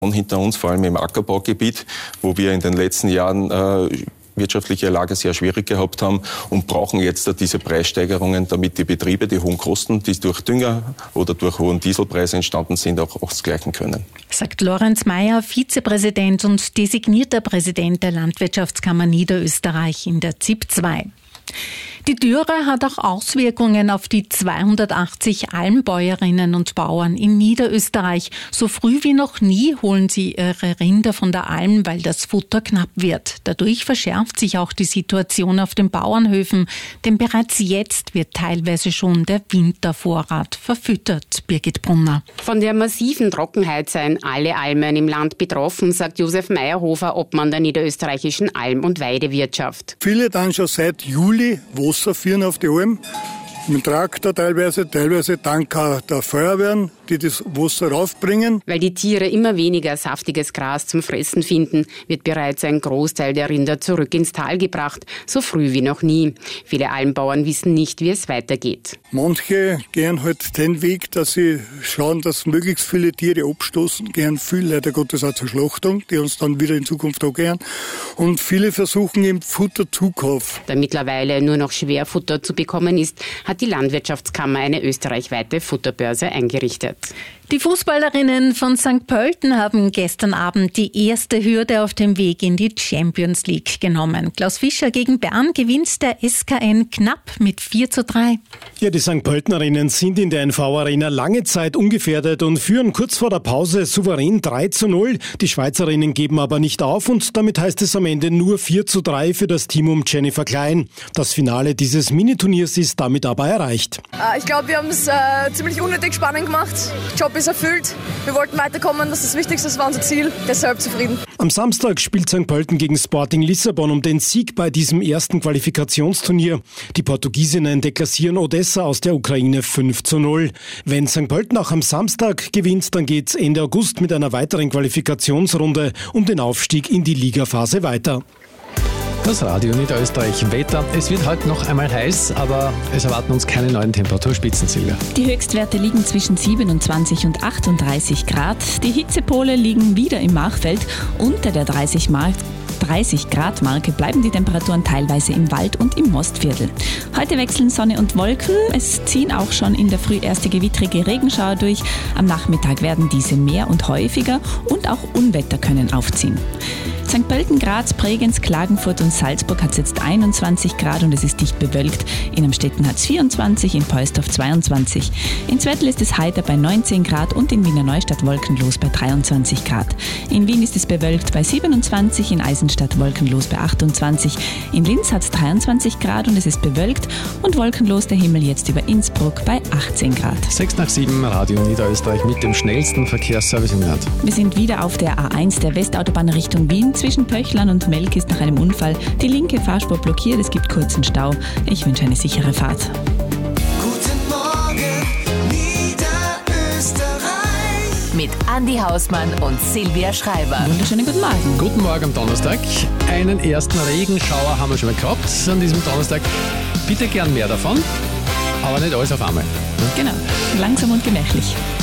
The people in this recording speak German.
hinter uns, vor allem im Ackerbaugebiet, wo wir in den letzten Jahren wirtschaftliche Lage sehr schwierig gehabt haben und brauchen jetzt diese Preissteigerungen, damit die Betriebe die hohen Kosten, die durch Dünger oder durch hohen Dieselpreise entstanden sind, auch ausgleichen können. Sagt Lorenz Mayer, Vizepräsident und designierter Präsident der Landwirtschaftskammer Niederösterreich in der ZIP 2. Die Dürre hat auch Auswirkungen auf die 280 Almbäuerinnen und Bauern in Niederösterreich. So früh wie noch nie holen sie ihre Rinder von der Alm, weil das Futter knapp wird. Dadurch verschärft sich auch die Situation auf den Bauernhöfen, denn bereits jetzt wird teilweise schon der Wintervorrat verfüttert. Birgit Brunner. Von der massiven Trockenheit seien alle Almen im Land betroffen, sagt Josef Meyerhofer, Obmann der niederösterreichischen Alm- und Weidewirtschaft. Viele dann schon seit Juli Wasser führen auf die Alm, mit Traktor teilweise dank der Feuerwehren, die das Wasser raufbringen. Weil die Tiere immer weniger saftiges Gras zum Fressen finden, wird bereits ein Großteil der Rinder zurück ins Tal gebracht, so früh wie noch nie. Viele Almbauern wissen nicht, wie es weitergeht. Manche gehen halt den Weg, dass sie schauen, dass möglichst viele Tiere abstoßen, gehen viel leider Gottes auch zur Schlachtung, die uns dann wieder in Zukunft angehen. Und viele versuchen eben Futterzukauf. Da mittlerweile nur noch Schwerfutter zu bekommen ist, hat die Landwirtschaftskammer eine österreichweite Futterbörse eingerichtet. Die Fußballerinnen von St. Pölten haben gestern Abend die erste Hürde auf dem Weg in die Champions League genommen. Klaus Fischer gegen Bern gewinnt der SKN knapp mit 4:3. Ja, die St. Pöltenerinnen sind in der NV-Arena lange Zeit ungefährdet und führen kurz vor der Pause souverän 3:0. Die Schweizerinnen geben aber nicht auf und damit heißt es am Ende nur 4:3 für das Team um Jennifer Klein. Das Finale dieses Miniturniers ist damit aber erreicht. Ich glaube, wir haben es ziemlich unnötig spannend gemacht. Job ist erfüllt. Wir wollten weiterkommen, das ist das Wichtigste, das war unser Ziel. Deshalb zufrieden. Am Samstag spielt St. Pölten gegen Sporting Lissabon um den Sieg bei diesem ersten Qualifikationsturnier. Die Portugiesinnen deklassieren Odessa aus der Ukraine 5:0. Wenn St. Pölten auch am Samstag gewinnt, dann geht's Ende August mit einer weiteren Qualifikationsrunde um den Aufstieg in die Ligaphase weiter. Das Radio Niederösterreich Wetter. Es wird heute noch einmal heiß, aber es erwarten uns keine neuen Temperaturspitzen, Silvia. Die Höchstwerte liegen zwischen 27 und 38 Grad. Die Hitzepole liegen wieder im Machfeld. Unter der 30-Grad-Marke bleiben die Temperaturen teilweise im Wald und im Mostviertel. Heute wechseln Sonne und Wolken. Es ziehen auch schon in der Früh erste gewittrige Regenschauer durch. Am Nachmittag werden diese mehr und häufiger und auch Unwetter können aufziehen. St. Pölten, Graz, Bregenz, Klagenfurt und Salzburg hat es jetzt 21 Grad und es ist dicht bewölkt. In Amstetten hat es 24, in Peusdorf 22. In Zwettl ist es heiter bei 19 Grad und in Wiener Neustadt wolkenlos bei 23 Grad. In Wien ist es bewölkt bei 27, in Eisenstadt wolkenlos bei 28. In Linz hat es 23 Grad und es ist bewölkt und wolkenlos der Himmel jetzt über Innsbruck bei 18 Grad. 6 nach 7, Radio Niederösterreich mit dem schnellsten Verkehrsservice im Land. Wir sind wieder auf der A1 der Westautobahn Richtung Wien. Zwischen Pöchlern und Melk ist nach einem Unfall die linke Fahrspur blockiert. Es gibt kurzen Stau. Ich wünsche eine sichere Fahrt. Guten Morgen, Niederösterreich. Mit Andi Hausmann und Silvia Schreiber. Wunderschönen guten Morgen. Guten Morgen am Donnerstag. Einen ersten Regenschauer haben wir schon mal gehabt an diesem Donnerstag. Bitte gern mehr davon, aber nicht alles auf einmal. Genau, langsam und gemächlich.